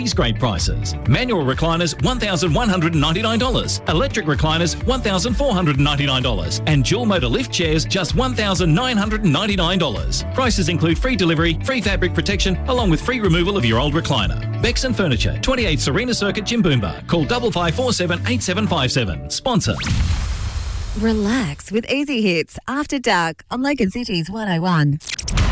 These great prices. Manual recliners, $1,199. Electric recliners, $1,499. And dual motor lift chairs, just $1,999. Prices include free delivery, free fabric protection, along with free removal of your old recliner. Beckson Furniture, 28 Serena Circuit, Jimboomba. Call 5547 8757. Sponsor. Relax with Easy Hits After Dark on Logan City's 101.